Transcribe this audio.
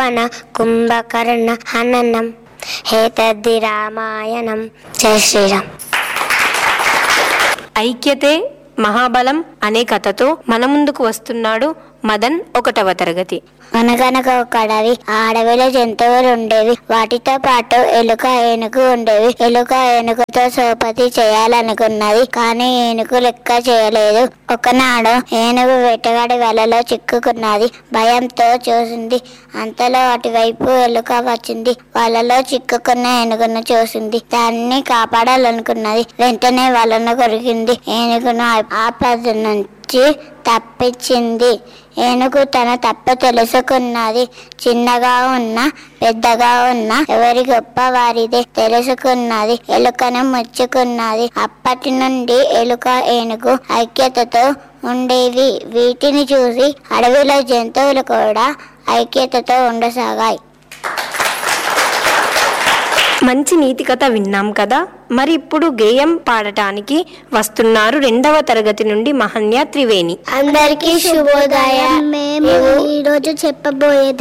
పన కుంభకర్ణ హననం హేతద్ది రామాయణం. జై శ్రీరామ్. ఐక్యతే మహాబలం అనే కథతో మన ముందుకు వస్తున్నాడు మదన్ 1వ తరగతి. అనగనక ఒక అడవి. ఆ అడవిలో జంతువులు ఉండేవి. వాటితో పాటు ఎలుక ఏనుగు ఉండేవి. ఎలుక ఏనుగుతో సోపతి చేయాలనుకున్నది, కానీ ఏనుగు లెక్క చేయలేదు. ఒకనాడు ఏనుగు వేటగాడి వలలో చిక్కుకున్నది. భయంతో చూసింది. అంతలో అటువైపు ఎలుక వచ్చింది. వలలో చిక్కుకున్న ఏనుగును చూసింది. దాన్ని కాపాడాలనుకున్నది. వెంటనే వలను కొరికింది. ఏనుగును ఆపద నుంచి తప్పించింది. ఏనుగు తన తప్పు తెలుసుకున్నది. చిన్నగా ఉన్నా పెద్దగా ఉన్నా ఎవరి గొప్ప వారిదే తెలుసుకున్నది. ఎలుకను ముచ్చుకున్నది. అప్పటి నుండి ఎలుక ఏనుగు ఐక్యతతో ఉండేవి. వీటిని చూసి అడవిలో జంతువులు కూడా ఐక్యతతో ఉండసాగాయి. మంచి నీతి కథ విన్నాం కదా. మరి ఇప్పుడు గేయం పాడటానికి వస్తున్నారు 2వ తరగతి నుండి మహన్య త్రివేణి. అందరికీ శుభోదయం. మేము ఈరోజు చెప్పబోయేది